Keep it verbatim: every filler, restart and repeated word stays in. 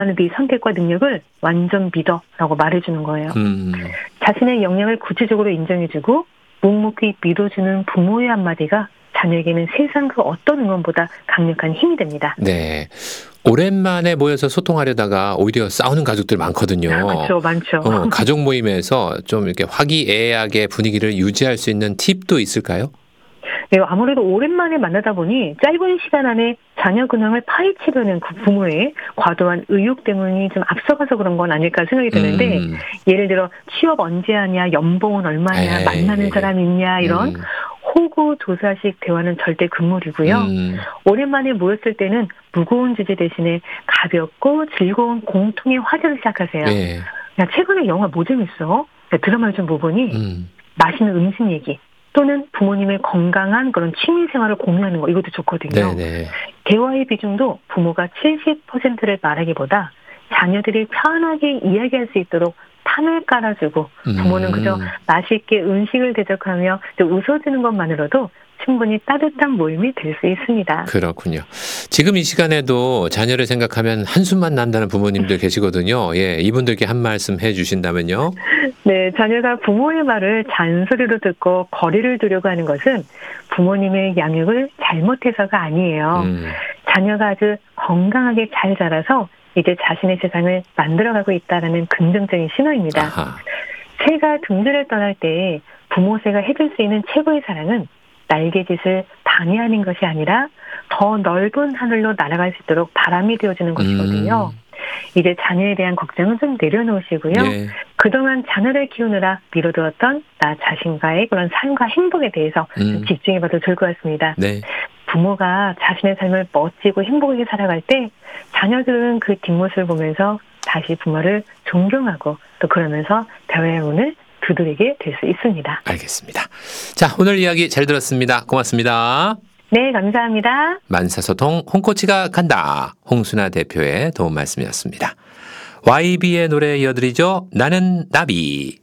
네 선택과 능력을 완전 믿어라고 말해주는 거예요. 음. 자신의 역량을 구체적으로 인정해주고 묵묵히 믿어주는 부모의 한마디가 자녀에게는 세상 그 어떤 응원보다 강력한 힘이 됩니다. 네. 오랜만에 모여서 소통하려다가 오히려 싸우는 가족들 많거든요. 그렇죠, 많죠. 어, 가족 모임에서 좀 이렇게 화기애애하게 분위기를 유지할 수 있는 팁도 있을까요? 네, 아무래도 오랜만에 만나다 보니 짧은 시간 안에 자녀 근황을 파헤치려는 그 부모의 과도한 의욕 때문이 좀 앞서가서 그런 건 아닐까 생각이 드는데 음. 예를 들어 취업 언제 하냐, 연봉은 얼마냐, 에이. 만나는 사람 있냐 이런 음. 호구도사식 대화는 절대 금물이고요. 음. 오랜만에 모였을 때는 무거운 주제 대신에 가볍고 즐거운 공통의 화제를 시작하세요. 예. 야, 최근에 영화 뭐 재밌어? 야, 드라마를 좀 보보니 음. 맛있는 음식 얘기 또는 부모님의 건강한 그런 취미 생활을 공유하는 거 이것도 좋거든요. 네네. 대화의 비중도 부모가 칠십 퍼센트를 말하기보다 자녀들이 편하게 이야기할 수 있도록 판을 깔아주고 부모는 음. 그저 맛있게 음식을 대접하며 웃어주는 것만으로도 충분히 따뜻한 모임이 될 수 있습니다. 그렇군요. 지금 이 시간에도 자녀를 생각하면 한숨만 난다는 부모님들 계시거든요. 예, 이분들께 한 말씀 해주신다면요. 네, 자녀가 부모의 말을 잔소리로 듣고 거리를 두려고 하는 것은 부모님의 양육을 잘못해서가 아니에요. 음. 자녀가 아주 건강하게 잘 자라서 이제 자신의 세상을 만들어가고 있다는 긍정적인 신호입니다. 아하. 새가 둥지를 떠날 때 부모 새가 해줄 수 있는 최고의 사랑은 날개짓을 방해하는 것이 아니라 더 넓은 하늘로 날아갈 수 있도록 바람이 되어주는 것이거든요. 음. 이제 자녀에 대한 걱정은 좀 내려놓으시고요. 예. 그동안 자녀를 키우느라 미뤄두었던 나 자신과의 그런 삶과 행복에 대해서 음. 집중해봐도 좋을 것 같습니다. 네. 부모가 자신의 삶을 멋지고 행복하게 살아갈 때 자녀들은 그 뒷모습을 보면서 다시 부모를 존경하고 또 그러면서 대화의 문을 두드리게 될 수 있습니다. 알겠습니다. 자, 오늘 이야기 잘 들었습니다. 고맙습니다. 네, 감사합니다. 만사소통 홍코치가 간다. 홍순아 대표의 도움 말씀이었습니다. 와이비의 노래 이어드리죠. 나는 나비.